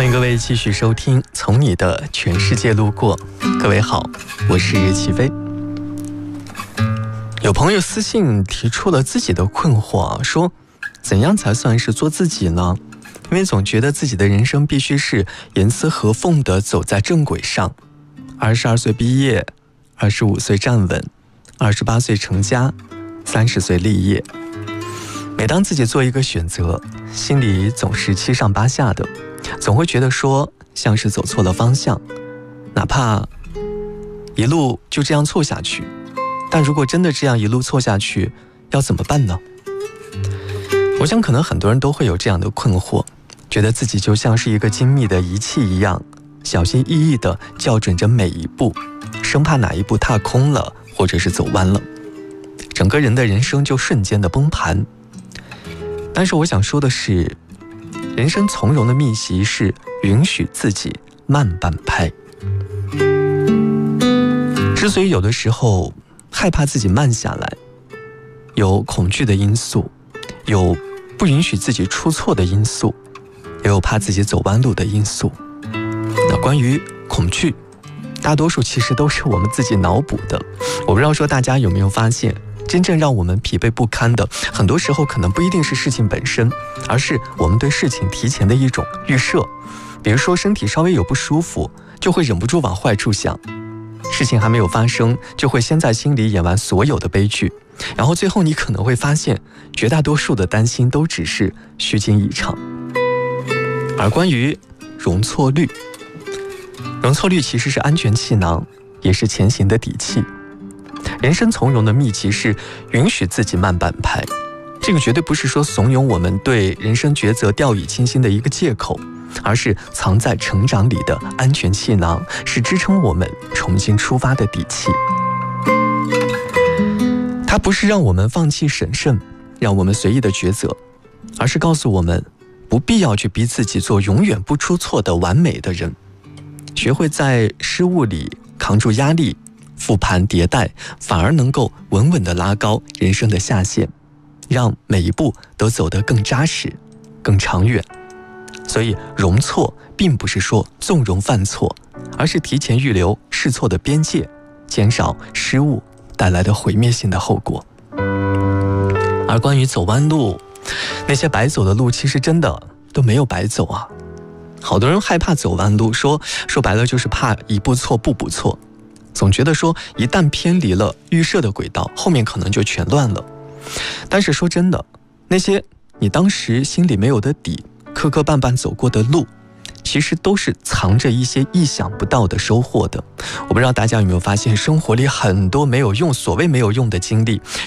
欢迎各位继续收听《从你的全世界路过》。各位好，我是齐飞。有朋友私信提出了自己的困惑，说怎样才算是做自己呢？因为总觉得自己的人生必须是严丝合缝地走在正轨上。22岁毕业，25岁站稳，28岁成家，30岁立业。每当自己做一个选择，心里总是七上八下的，总会觉得说像是走错了方向，哪怕一路就这样错下去，但如果真的这样一路错下去，要怎么办呢？我想可能很多人都会有这样的困惑，觉得自己就像是一个精密的仪器一样，小心翼翼地校准着每一步，生怕哪一步踏空了，或者是走弯了，整个人的人生就瞬间的崩盘。但是我想说的是，人生从容的秘籍是允许自己慢半拍。之所以有的时候害怕自己慢下来，有恐惧的因素，有不允许自己出错的因素，也有怕自己走弯路的因素。那关于恐惧，大多数其实都是我们自己脑补的。我不知道说大家有没有发现，真正让我们疲惫不堪的，很多时候可能不一定是事情本身，而是我们对事情提前的一种预设。比如说身体稍微有不舒服，就会忍不住往坏处想，事情还没有发生，就会先在心里演完所有的悲剧，然后最后你可能会发现，绝大多数的担心都只是虚惊一场。而关于容错率，容错率其实是安全气囊，也是前行的底气。人生从容的秘籍是允许自己慢半拍，这个绝对不是说怂恿我们对人生抉择掉以轻心的一个借口，而是藏在成长里的安全气囊，是支撑我们重新出发的底气。它不是让我们放弃审慎，让我们随意的抉择，而是告诉我们不必要去逼自己做永远不出错的完美的人，学会在失误里扛住压力，复盘迭代，反而能够稳稳地拉高人生的下限，让每一步都走得更扎实更长远。所以容错并不是说纵容犯错，而是提前预留试错的边界，减少失误带来的毁灭性的后果。而关于走弯路，那些白走的路其实真的都没有白走啊。好多人害怕走弯路，说白了就是怕一步错步步错，总觉得说一旦偏离了预设的轨道，后面可能就全乱了。但是说真的，那些你当时心里没有的底，磕磕绊绊走过的路，其实都是藏着一些意想不到的收获的。我不知道大家有没有发现，生活里很多没有用，所谓没有用的经历，